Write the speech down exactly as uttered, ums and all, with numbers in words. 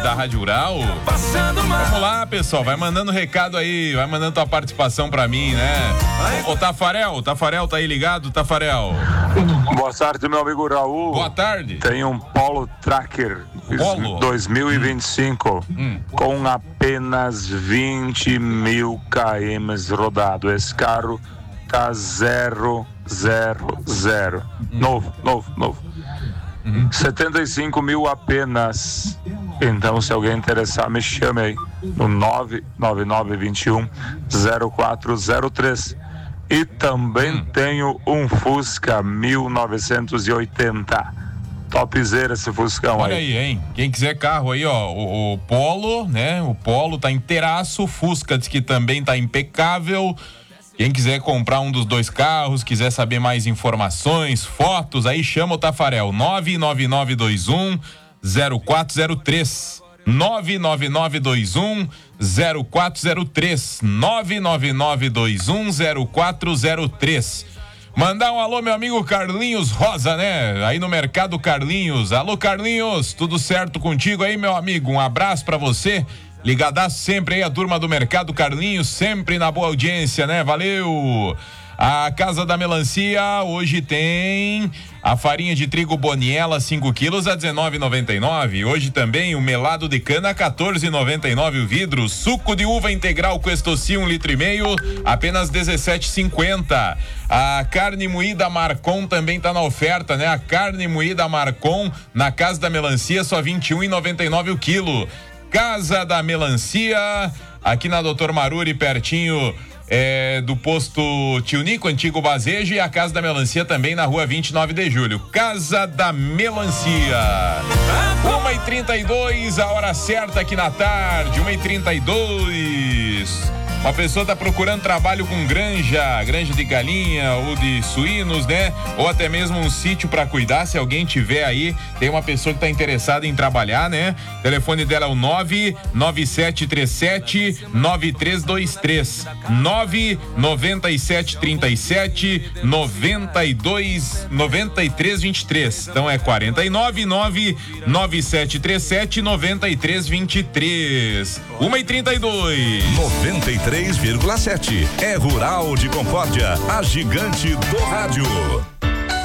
da Rádio Rural. Vamos lá, pessoal, vai mandando recado aí, vai mandando tua participação pra mim, né? Ô, Tafarel, o Tafarel tá aí ligado, Tafarel? Boa tarde, meu amigo Raul. Boa tarde. Tem um Polo Tracker Polo? dois mil e vinte e cinco Hum. com apenas vinte mil quilômetros rodado. Esse carro tá zero, zero, zero. Hum. Novo, novo, novo. Hum. setenta e cinco mil apenas. Então, se alguém interessar, me chame aí no nove nove nove dois um zero quatro zero três. E também hum. tenho um Fusca mil novecentos e oitenta. Topzera esse Fuscão. Olha aí. aí, hein? Quem quiser carro aí, ó, o, o Polo, né? O Polo tá inteiraço, o Fusca diz que também tá impecável. Quem quiser comprar um dos dois carros, quiser saber mais informações, fotos, aí chama o Tafarel, nove nove nove dois um zero quatro zero três. nove nove nove dois um zero quatro zero três. nove nove nove dois um zero quatro zero três. Mandar um alô, meu amigo Carlinhos Rosa, né? Aí no Mercado Carlinhos. Alô, Carlinhos, tudo certo contigo aí, meu amigo? Um abraço pra você. Ligadaço sempre aí a turma do Mercado Carlinhos, sempre na boa audiência, né? Valeu! A Casa da Melancia hoje tem a farinha de trigo Boniela cinco quilos a dezenove reais e noventa e nove centavos. Hoje também o melado de cana quatorze reais e noventa e nove centavos o vidro. Suco de uva integral Questoci um litro e meio apenas dezessete reais e cinquenta centavos. A carne moída Marcon também tá na oferta, né? A carne moída Marcon na Casa da Melancia só vinte e um reais e noventa e nove centavos o quilo. Casa da Melancia, aqui na Doutor Maruri, pertinho é, do posto Tio Nico, antigo Bazejo, e a Casa da Melancia também na rua vinte e nove de julho. Casa da Melancia. uma e trinta e dois, a hora certa aqui na tarde, uma e trinta e dois. Uma pessoa tá procurando trabalho com granja, granja de galinha ou de suínos, né? Ou até mesmo um sítio para cuidar. Se alguém tiver aí, tem uma pessoa que tá interessada em trabalhar, né? O telefone dela é o nove nove sete três sete nove três dois três. nove nove sete três sete nove dois nove três dois três. Então é quarenta e nove nove nove sete três sete nove três dois três. uma e trinta e dois. noventa e três vírgula sete. É Rural de Concórdia, a gigante do rádio.